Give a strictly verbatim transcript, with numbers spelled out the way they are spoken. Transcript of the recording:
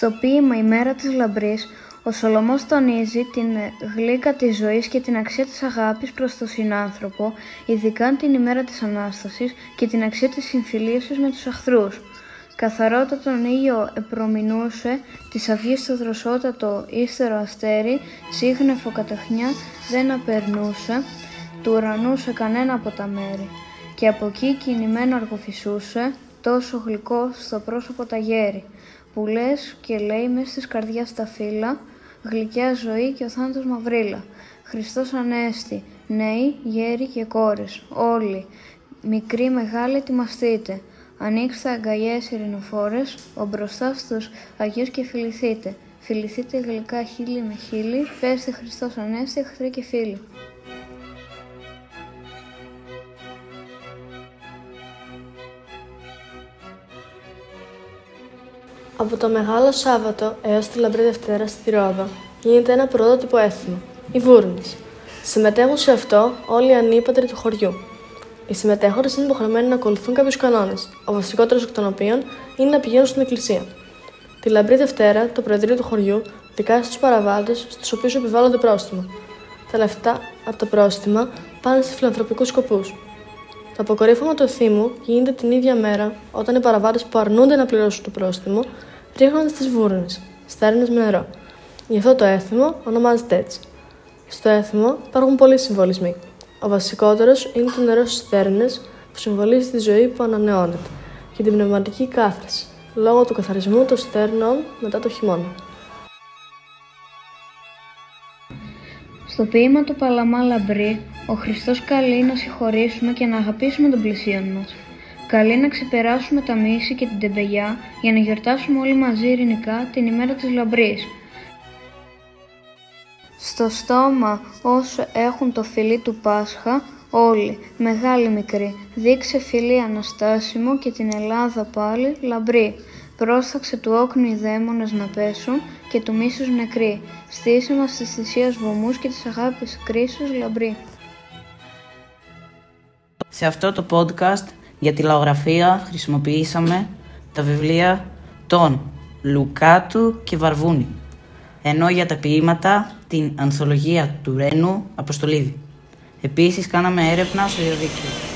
Στο ποίημα «Η μέρα της λαμπρής», ο Σολομός τονίζει την γλύκα της ζωής και την αξία της αγάπης προς τον συνάνθρωπο, ειδικά την ημέρα της Ανάστασης, και την αξία της συμφιλίωσης με τους εχθρούς. Καθαρότατον ήλιο επρομηνούσε, της αυγής το δροσότατο ύστερο αστέρι, σύγχνεφο καταχνιά δεν απερνούσε, του ουρανού σε κανένα από τα μέρη. Και από εκεί κινημένο αργοφυσούσε, τόσο γλυκό στο πρόσωπο τα γέρι, που λες και λέει μες της καρδιάς τα φύλλα, γλυκιά ζωή και ο θάνατος μαυρίλα. Χριστός Ανέστη, νέοι, γέροι και κόρες, όλοι, μικροί μεγάλοι ετοιμαστείτε. Ανοίξτε αγκαλιές ειρηνοφόρες, ο μπροστά στους Αγίους και φιληθείτε. Φιληθείτε γλυκά χείλη με χείλη, πέστε Χριστός Ανέστη, εχθροί και φίλοι. Από το Μεγάλο Σάββατο έως τη Λαμπρή Δευτέρα στη Ρόδο γίνεται ένα πρωτότυπο έθιμο, οι Βούρνες. Συμμετέχουν σε αυτό όλοι οι ανήπαντροι του χωριού. Οι συμμετέχοντες είναι υποχρεωμένοι να ακολουθούν κάποιους κανόνες, ο βασικότερος εκ των οποίων είναι να πηγαίνουν στην εκκλησία. Τη Λαμπρή Δευτέρα, το Προεδρείο του χωριού δικάζει τους παραβάτες, στους οποίους επιβάλλονται πρόστιμα. Τα λεφτά από τα πρόστιμα πάνε σε φιλανθρωπικούς σκοπούς. Το αποκορύφωμα του εθήμου γίνεται την ίδια μέρα, όταν οι παραβάτες που αρνούνται να πληρώσουν το πρόστιμο ρίχνονται στις βούρνες, στέρνες με νερό. Γι' αυτό το έθιμο ονομάζεται έτσι. Στο έθιμο υπάρχουν πολλοί συμβολισμοί. Ο βασικότερος είναι το νερό στις στέρνες, που συμβολίζει τη ζωή που ανανεώνεται, και την πνευματική κάθαρση, λόγω του καθαρισμού των στέρνων μετά το χειμώνα. Στο ποίημα του Παλαμά Λαμπρή, ο Χριστός καλεί να συγχωρήσουμε και να αγαπήσουμε τον πλησίον μας. Καλεί να ξεπεράσουμε τα μίση και την τεμπελιά για να γιορτάσουμε όλοι μαζί ειρηνικά την ημέρα της Λαμπρής. Στο στόμα όσοι έχουν το φιλί του Πάσχα, όλοι, μεγάλοι μικροί, δείξε φιλί αναστάσιμο και την Ελλάδα πάλι λαμπρή. Πρόσταξε του όκνου οι δαίμονες να πέσουν και του μίσους νεκροί. Στήσε μας της θυσίας βωμούς και της αγάπης κρίσους λαμπρή. Σε αυτό το podcast για τη λαογραφία χρησιμοποιήσαμε τα βιβλία των Λουκάτου και Βαρβούνη, ενώ για τα ποίηματα την ανθολογία του Ρένου Αποστολίδη. Επίσης κάναμε έρευνα στο διαδίκτυο.